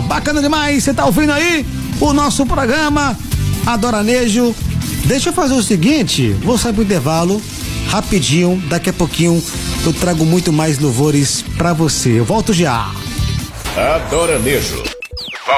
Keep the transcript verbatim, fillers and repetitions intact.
bacana demais, você tá ouvindo aí o nosso programa Adoranejo. Deixa eu fazer o seguinte, vou sair pro intervalo rapidinho, daqui a pouquinho eu trago muito mais louvores pra você. Eu volto já. Adoranejo.